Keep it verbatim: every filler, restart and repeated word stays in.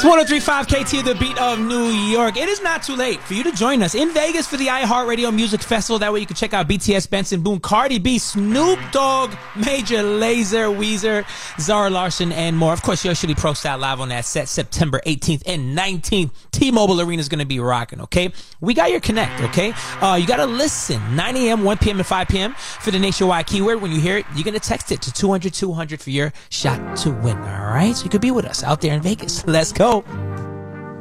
It's one oh three point five K T, the beat of New York. It is not too late for you to join us in Vegas for the iHeartRadio Music Festival. That way you can check out B T S, Benson Boone, Cardi B, Snoop Dogg, Major Lazer, Weezer, Zara Larsson, and more. Of course, Young Shitty Pro Style live on that set September eighteenth and nineteenth. T-Mobile Arena is going to be rocking, okay? We got your connect, okay? Uh, you got to listen nine a.m., one p.m., and five p.m. for the nationwide keyword. When you hear it, you're going to text it to two hundred two hundred for your shot to win, all right? So you could be with us out there in Vegas. Let's go.